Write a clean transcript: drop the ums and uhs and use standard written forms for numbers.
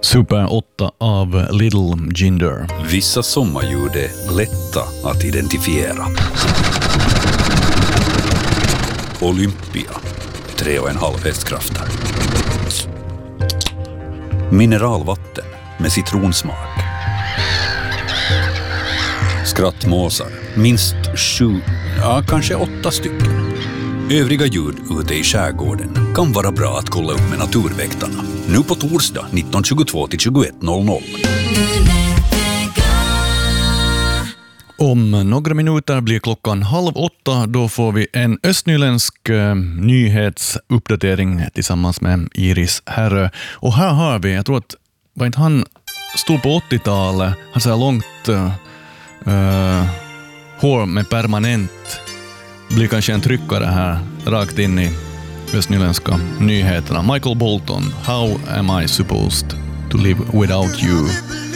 Super 8 av Little Jinder. Vissa sommarljud är lätta att identifiera. Olympia, 3,5 hästkrafter. Mineralvatten med citronsmak. Skrattmåsar, minst 7, kanske 8 stycken. Övriga ljud ute i skärgården kan vara bra att kolla upp med naturväktarna. Nu på torsdag 19:22-21:00. Om några minuter blir klockan 7:30. Då får vi en östnyländsk nyhetsuppdatering tillsammans med Iris Herrö. Och här har vi, jag tror att var inte han stod på 80-talet, han så här långt hår med permanent, blir kanske en tryckare här rakt in i östnyländska nyheterna. Michael Bolton, How am I supposed to live without you?